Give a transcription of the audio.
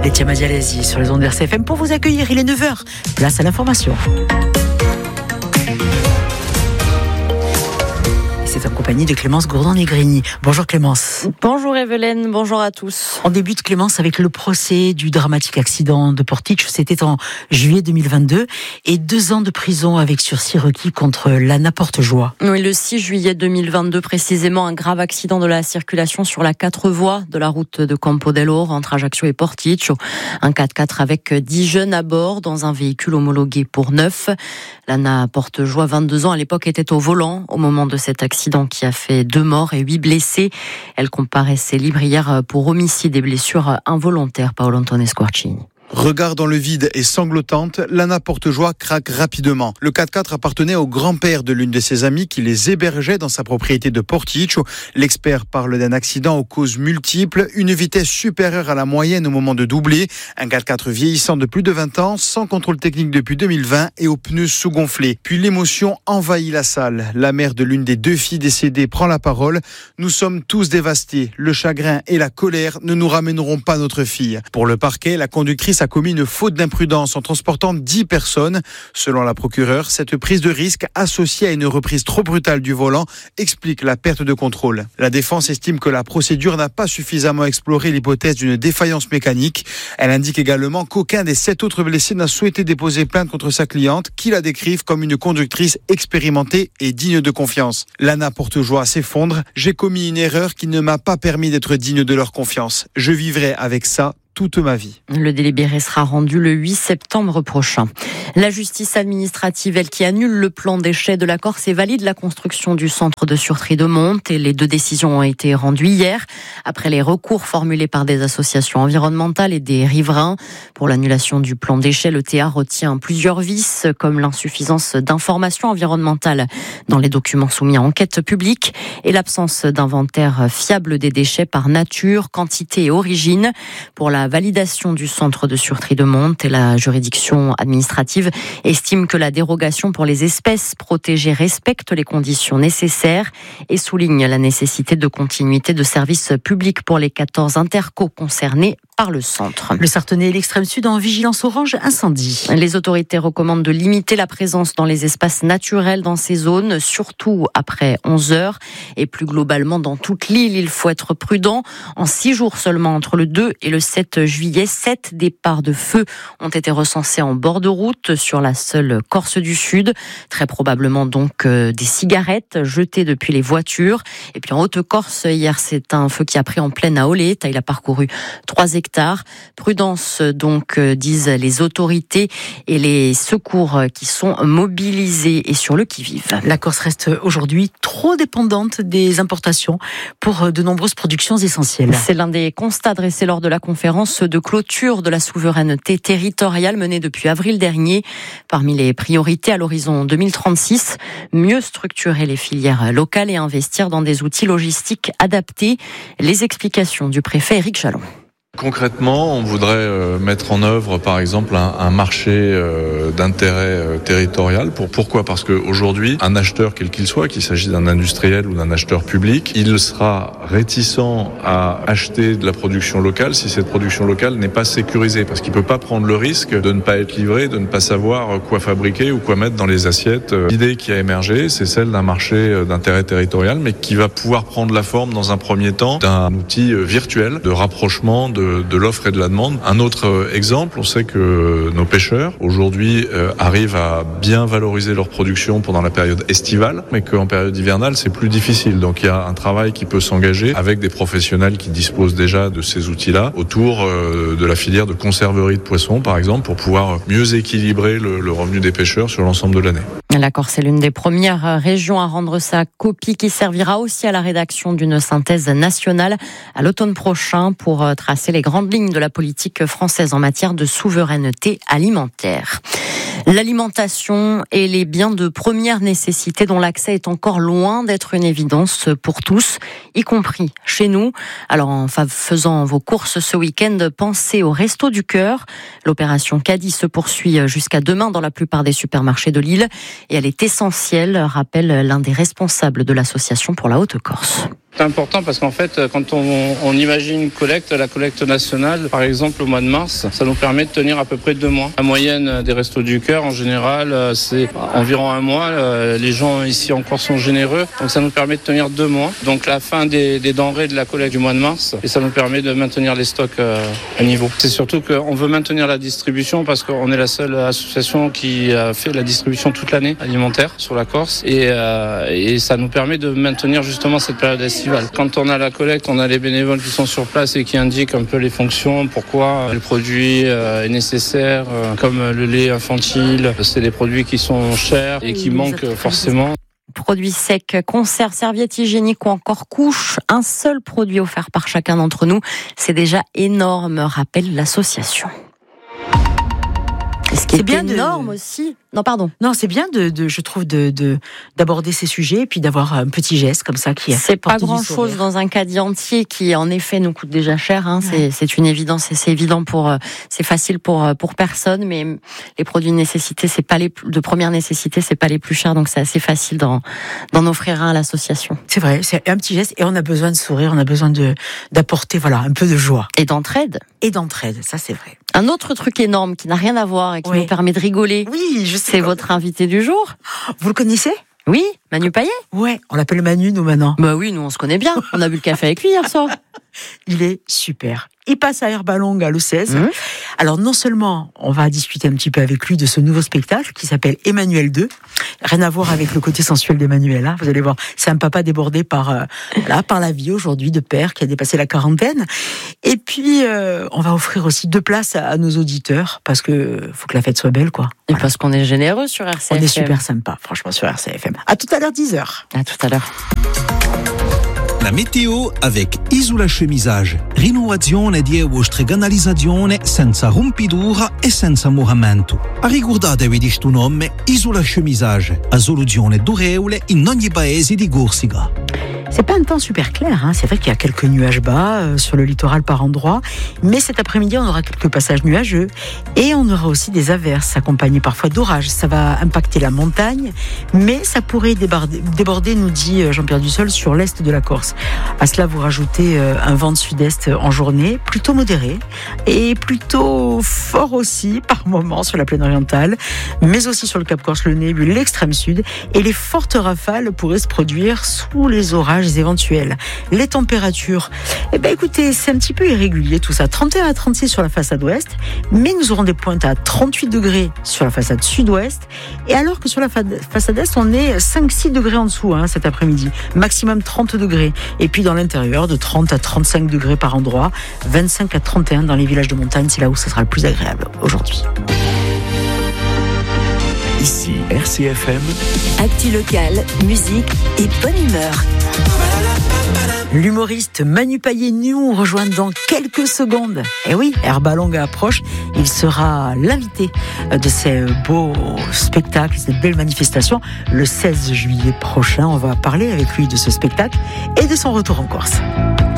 Laetitia Madialesi sur les ondes RCFM pour vous accueillir. Il est 9h. Place à l'information. C'est en compagnie de Clémence Gourdon-Negrini. Bonjour Clémence. Bonjour Evelyne, bonjour à tous. On débute Clémence avec le procès du dramatique accident de Portich. C'était en juillet 2022 et 2 ans de prison avec sursis requis contre Lana Portejoie. Oui, le 6 juillet 2022 précisément, un grave accident de la circulation sur la 4 voies de la route de Campodello entre Ajaccio et Portich. Un 4x4 avec 10 jeunes à bord dans un véhicule homologué pour 9. Lana Portejoie, 22 ans à l'époque, était au volant au moment de cet accident qui a fait 2 morts et 8 blessés. Elle comparaissait libre hier pour homicide et blessures involontaires. Paolo Antonio Squarcini. Regard dans le vide et sanglotante, Lana Portejoie craque rapidement. Le 4x4 appartenait au grand-père de l'une de ses amies qui les hébergeait dans sa propriété de Portich. L'expert parle d'un accident aux causes multiples, une vitesse supérieure à la moyenne au moment de doubler, un 4x4 vieillissant de plus de 20 ans, sans contrôle technique depuis 2020 et aux pneus sous-gonflés. Puis l'émotion envahit la salle. La mère de l'une des 2 filles décédées prend la parole. Nous sommes tous dévastés. Le chagrin et la colère ne nous ramèneront pas notre fille. Pour le parquet, la conductrice a commis une faute d'imprudence en transportant 10 personnes. Selon la procureure, cette prise de risque associée à une reprise trop brutale du volant explique la perte de contrôle. La défense estime que la procédure n'a pas suffisamment exploré l'hypothèse d'une défaillance mécanique. Elle indique également qu'aucun des 7 autres blessés n'a souhaité déposer plainte contre sa cliente, qui la décrivent comme une conductrice expérimentée et digne de confiance. Lana Portejoie s'effondre. J'ai commis une erreur qui ne m'a pas permis d'être digne de leur confiance. Je vivrai avec ça toute ma vie. Le délibéré sera rendu le 8 septembre prochain. La justice administrative, elle qui annule le plan déchets de la Corse et valide la construction du centre de surtri de Monte. Et les 2 décisions ont été rendues hier, après les recours formulés par des associations environnementales et des riverains. Pour l'annulation du plan déchets, le TA retient plusieurs vices, comme l'insuffisance d'informations environnementales dans les documents soumis à enquête publique et l'absence d'inventaire fiable des déchets par nature, quantité et origine. Pour la validation du centre de surtri de Monte, et la juridiction administrative estime que la dérogation pour les espèces protégées respecte les conditions nécessaires et souligne la nécessité de continuité de services publics pour les 14 intercos concernés par le centre. Le Sartonnais et l'extrême sud en vigilance orange incendie. Les autorités recommandent de limiter la présence dans les espaces naturels dans ces zones, surtout après 11 heures. Et plus globalement, dans toute l'île, il faut être prudent. En 6 jours seulement, entre le 2 et le 7 juillet, 7 départs de feu ont été recensés en bord de route sur la seule Corse du Sud. Très probablement donc des cigarettes jetées depuis les voitures. Et puis en Haute-Corse, hier, c'est un feu qui a pris en pleine à Oleta. Il a parcouru 3 hectares. Prudence donc, disent les autorités et les secours qui sont mobilisés et sur le qui-vive. La Corse reste aujourd'hui trop dépendante des importations pour de nombreuses productions essentielles. C'est l'un des constats dressés lors de la conférence de clôture de la souveraineté territoriale menée depuis avril dernier. Parmi les priorités à l'horizon 2036, mieux structurer les filières locales et investir dans des outils logistiques adaptés. Les explications du préfet Éric Jalon. Concrètement, on voudrait mettre en œuvre, par exemple, un marché d'intérêt territorial. Pourquoi ? Parce qu'aujourd'hui, un acheteur, quel qu'il soit, qu'il s'agisse d'un industriel ou d'un acheteur public, il sera réticent à acheter de la production locale si cette production locale n'est pas sécurisée. Parce qu'il ne peut pas prendre le risque de ne pas être livré, de ne pas savoir quoi fabriquer ou quoi mettre dans les assiettes. L'idée qui a émergé, c'est celle d'un marché d'intérêt territorial, mais qui va pouvoir prendre la forme, dans un premier temps, d'un outil virtuel de rapprochement de l'offre et de la demande. Un autre exemple, on sait que nos pêcheurs aujourd'hui arrivent à bien valoriser leur production pendant la période estivale, mais qu'en période hivernale c'est plus difficile. Donc il y a un travail qui peut s'engager avec des professionnels qui disposent déjà de ces outils-là autour de la filière de conserverie de poissons par exemple, pour pouvoir mieux équilibrer le revenu des pêcheurs sur l'ensemble de l'année. La Corse est l'une des premières régions à rendre sa copie qui servira aussi à la rédaction d'une synthèse nationale à l'automne prochain pour tracer les grandes lignes de la politique française en matière de souveraineté alimentaire. L'alimentation et les biens de première nécessité dont l'accès est encore loin d'être une évidence pour tous, y compris chez nous. Alors en faisant vos courses ce week-end, pensez au Resto du Cœur. L'opération Caddy se poursuit jusqu'à demain dans la plupart des supermarchés de l'île et elle est essentielle, rappelle l'un des responsables de l'association pour la Haute-Corse. C'est important parce qu'en fait, quand on imagine une collecte, la collecte nationale, par exemple au mois de mars, ça nous permet de tenir à peu près 2 mois. La moyenne des Restos du Cœur, en général, c'est environ 1 mois. Les gens ici encore sont généreux, donc ça nous permet de tenir 2 mois. Donc la fin des denrées de la collecte du mois de mars, et ça nous permet de maintenir les stocks à niveau. C'est surtout qu'on veut maintenir la distribution parce qu'on est la seule association qui a fait la distribution toute l'année alimentaire sur la Corse, et ça nous permet de maintenir justement cette période estivale. Quand on a la collecte, on a les bénévoles qui sont sur place et qui indiquent un peu les fonctions, pourquoi le produit est nécessaire, comme le lait infantile. C'est des produits qui sont chers et qui manquent forcément. Produits secs, conserves, serviettes hygiéniques ou encore couches. Un seul produit offert par chacun d'entre nous. C'est déjà énorme, rappelle l'association. Ce qui est bien énorme aussi. Non, pardon. Non, c'est bien je trouve, d'aborder ces sujets et puis d'avoir un petit geste comme ça qui c'est pas grand-chose dans un caddie entier qui, en effet, nous coûte déjà cher. Ouais. C'est une évidence et c'est évident c'est facile pour personne, mais les produits de nécessité, de première nécessité, c'est pas les plus chers, donc c'est assez facile d'en offrir un à l'association. C'est vrai, c'est un petit geste et on a besoin de sourire, on a besoin d'apporter, un peu de joie. Et d'entraide. Ça c'est vrai. Un autre truc énorme qui n'a rien à voir et qui nous permet de rigoler. Oui, c'est votre invité du jour. Vous le connaissez ? Oui, Manu Payet. Ouais, on l'appelle Manu, nous, maintenant. Bah oui, nous, on se connaît bien. On a bu le café avec lui hier soir. Il est super. Il passe à Herbalonga le 16. Alors, non seulement on va discuter un petit peu avec lui de ce nouveau spectacle qui s'appelle Emmanuel 2. Rien à voir avec le côté sensuel d'Emmanuel, hein. Vous allez voir, c'est un papa débordé par la vie aujourd'hui, de père qui a dépassé la quarantaine. Et puis, on va offrir aussi 2 places à nos auditeurs parce que faut que la fête soit belle, quoi. Et parce qu'on est généreux sur RCFM. On est super sympa, franchement, sur RCFM. À tout à l'heure, 10h. À tout à l'heure. La météo avec Isola Chemisage. Rinnovazione di vostre canalizzazione senza rompidura e senza moramento. Ricordatevi di sto nome Isola Chemisage. A soluzione durevole in ogni paese di Corsica. C'est pas un temps super clair, hein. C'est vrai qu'il y a quelques nuages bas sur le littoral par endroits, mais cet après-midi on aura quelques passages nuageux et on aura aussi des averses accompagnées parfois d'orages. Ça va impacter la montagne, mais ça pourrait déborder, nous dit Jean-Pierre Dussol, sur l'est de la Corse. À cela vous rajoutez un vent de sud-est en journée, plutôt modéré et plutôt fort aussi par moments sur la plaine orientale, mais aussi sur le Cap Corse, le Nébul, l'extrême sud, et les fortes rafales pourraient se produire sous les orages éventuels. Les températures, écoutez, c'est un petit peu irrégulier tout ça. 31 à 36 sur la façade ouest, mais nous aurons des pointes à 38 degrés sur la façade sud-ouest, et alors que sur la façade est, on est 5-6 degrés en dessous cet après-midi. Maximum 30 degrés. Et puis dans l'intérieur, de 30 à 35 degrés par endroit, 25 à 31 dans les villages de montagne, c'est là où ça sera le plus agréable aujourd'hui. Ici RCFM. Actu locale, musique et bonne humeur. L'humoriste Manu Payet nous rejoint dans quelques secondes. Et oui, Herbalonga approche. Il sera l'invité de ces beaux spectacles, cette belle manifestation, le 16 juillet prochain. On va parler avec lui de ce spectacle et de son retour en Corse.